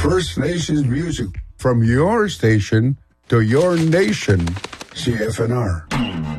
First Nations music from your station to your nation, CFNR.